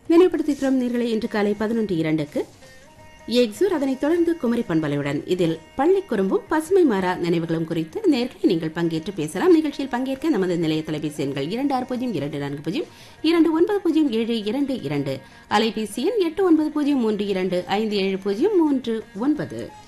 நினைவுபடுத்துகிறோம் நேர்களை இன்று காலை 11:02க்கு எக்ஸூர், அதனைத் தொடர்ந்து குமரி பண்பலையுடன் இதில் பள்ளி குறும்பும் பசுமை மாறா நினைவுகளும் குறித்து நேர்களை நீங்கள் பங்கேற்று பேசலாம். நிகழ்ச்சியில் பங்கேற்க நமது நிலைய தொலைபேசி எண்கள் 260240290722, அலைபேசி எண் 8903257039.